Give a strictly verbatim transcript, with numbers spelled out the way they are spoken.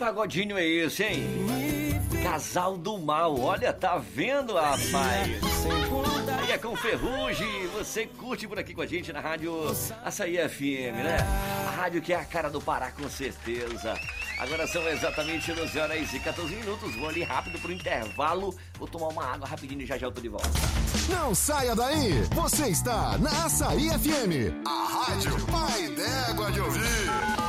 pagodinho é esse, hein? Casal do Mal, olha, tá vendo, rapaz? Aí é com Ferrugem, você curte por aqui com a gente na rádio Açaí F M, né? A rádio que é a cara do Pará, com certeza. Agora são exatamente doze horas e quatorze minutos, vou ali rápido pro intervalo, vou tomar uma água rapidinho e já já eu tô de volta. Não saia daí, você está na Açaí F M, a rádio Pai d'Égua de ouvir.